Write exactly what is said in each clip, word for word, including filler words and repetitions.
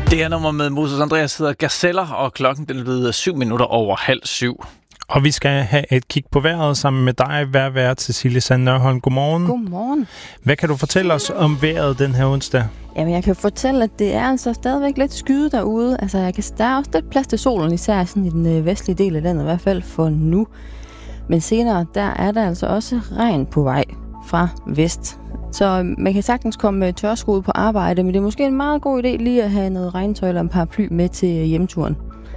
Det her nummer med Moses Andreas hedder Gazeller, og klokken den er blevet syv minutter over halv syv. Og vi skal have et kig på vejret sammen med dig, værvært Cecilie Sand Nørholm. Godmorgen. Godmorgen. Hvad kan du fortælle os om vejret den her onsdag? Jamen, jeg kan fortælle, at det er altså stadigvæk lidt skyet derude. Altså, jeg kan, der er også lidt plads til solen, især sådan i den vestlige del af landet, i hvert fald for nu. Men senere, der er der altså også regn på vej fra vest. Så man kan sagtens komme tørskoet på arbejde, men det er måske en meget god idé lige at have noget regntøj eller en paraply med til hjemturen.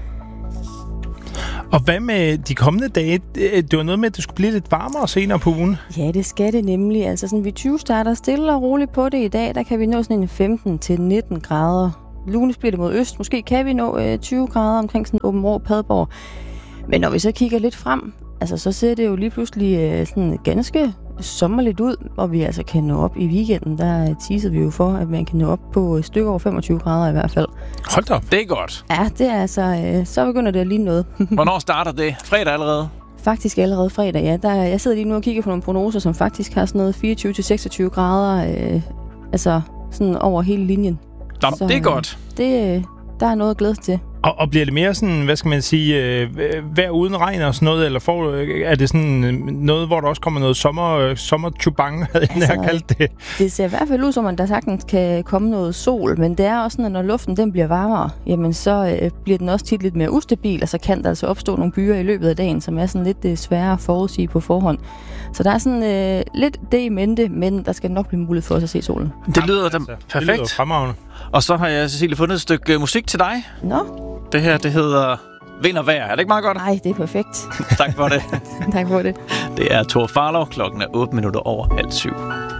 Og hvad med de kommende dage? Det var noget med, at det skulle blive lidt varmere senere på ugen. Ja, det skal det nemlig. Altså sådan, vi tyve starter stille og roligt på det i dag. Der kan vi nå sådan en femten til nitten grader. Lunes bliver det mod øst. Måske kan vi nå øh, tyve grader omkring sådan Åbenrå, Padborg. Men når vi så kigger lidt frem, altså så ser det jo lige pludselig øh, sådan ganske sommerligt ud, og vi altså kan nå op i weekenden. Der teasede vi jo for, at man kan nå op på et stykke over femogtyve grader i hvert fald. Hold da op, det er godt. Ja, det er altså, øh, så begynder det at ligne noget. Hvornår starter det? Fredag allerede? Faktisk allerede fredag, ja. Der, jeg sidder lige nu og kigger på nogle prognoser, som faktisk har sådan noget fireogtyve til seksogtyve grader, øh, altså sådan over hele linjen. Nå, så, det er godt. Det, øh, der er noget at glæde sig til. Og, og bliver det mere sådan, hvad skal man sige, øh, vejr uden regn og sådan noget, eller får, er det sådan noget, hvor der også kommer noget sommer, sommerchubang, havde jeg altså, kaldt det? Det ser i hvert fald ud som, at der sagtens kan komme noget sol, men det er også sådan, at når luften den bliver varmere, jamen så øh, bliver den også tit lidt mere ustabil, og så kan der altså opstå nogle byer i løbet af dagen, som er sådan lidt øh, svære at forudsige på forhånd. Så der er sådan øh, lidt det i mente, men der skal nok blive mulighed for os at se solen. Det lyder da altså, perfekt. Det lyder fremragende. Og så har jeg, Cecilie, fundet et stykke musik til dig. Nå. Det her, det hedder Vind og Vejr. Er det ikke meget godt? Nej, det er perfekt. Tak for det. Tak for det. Det er Thor Farlov. Klokken er otte minutter over halv syv.